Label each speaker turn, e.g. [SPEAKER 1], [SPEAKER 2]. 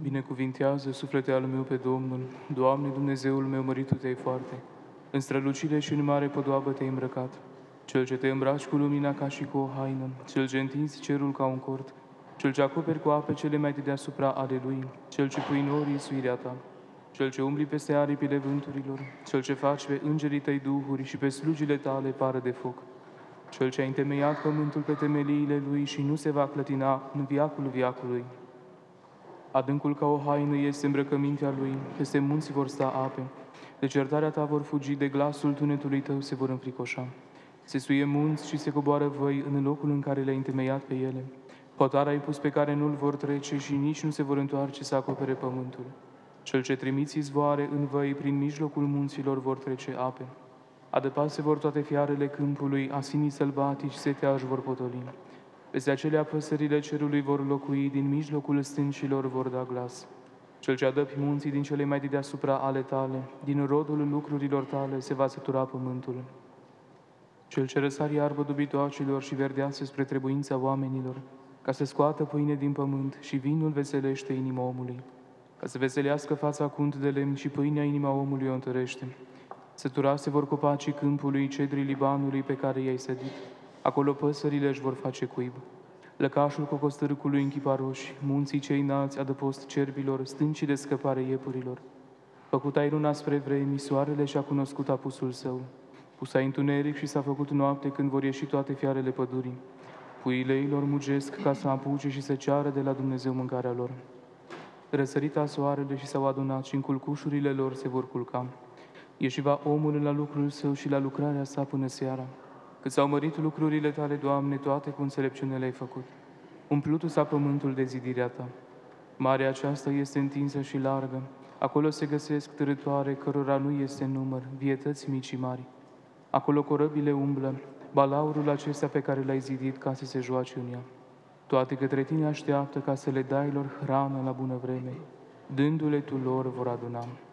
[SPEAKER 1] Binecuvintează, suflete al meu, pe Domnul. Doamne, Dumnezeul meu, măritul Te-ai foarte. În strălucire și în mare podoabă Te-ai îmbrăcat. Cel ce Te îmbraci cu lumina ca și cu o haină, Cel ce întinzi cerul ca un cort, Cel ce acoperi cu ape cele mai de deasupra ale Lui, Cel ce pui norii suirea Ta, Cel ce umbli peste aripile vânturilor, Cel ce faci pe îngerii Tăi duhuri și pe slugile Tale pară de foc, Cel ce a întemeiat pământul pe temeliile Lui și nu se va clătina în viacul viacului. Adâncul ca o haină este îmbrăcămintea Lui, peste munți vor sta ape. De certarea Ta vor fugi, de glasul tunetului Tău se vor înfricoșa. Se suie munți și se coboară văi în locul în care le-ai întemeiat pe ele. Hotar ai pus pe care nu-l vor trece și nici nu se vor întoarce să acopere pământul. Cel ce trimiți izvoare în văi, prin mijlocul munților vor trece ape. Adăpați se vor toate fiarele câmpului, asinii sălbatici setea își vor potoli. Peste acelea păsările cerului vor locui, din mijlocul stâncilor vor da glas. Cel ce adăpi munții din cele mai de deasupra ale Tale, din rodul lucrurilor Tale se va sătura pământul. Cel ce răsari iarbă dubitoacelor și verdeață spre trebuința oamenilor, ca să scoată pâine din pământ și vinul veselește inima omului, ca să veselească fața cunt de lemn și pâinea inima omului o întărește. Săturase vor copacii câmpului, cedrii Libanului pe care i-ai sădit. Acolo păsările își vor face cuib. Lăcașul cocostârcului în chiparoși, munții cei înalți, adăpost cerbilor, stâncii de scăpare iepurilor. Făcut ai luna spre vremi, soarele și-a cunoscut apusul său. Pus ai întuneric și s-a făcut noapte când vor ieși toate fiarele pădurii. Puiile ilor mugesc ca să apuce și să ceară de la Dumnezeu mâncarea lor. Răsărita soarele și s-au adunat și în culcușurile lor se vor culca. Ieși va omul la lucrul său și la lucrarea sa până seara. Cât s-au mărit lucrurile Tale, Doamne, toate cu înțelepciune le-ai făcut. Umplutul s-a pământul de zidirea Ta. Marea aceasta este întinsă și largă. Acolo se găsesc târătoare cărora nu este număr, vietăți mici și mari. Acolo corăbile umblă, balaurul acesta pe care l-ai zidit ca să se joace în ea. Toate către Tine așteaptă ca să le dai lor hrană la bună vreme. Dându-le Tu lor vor aduna.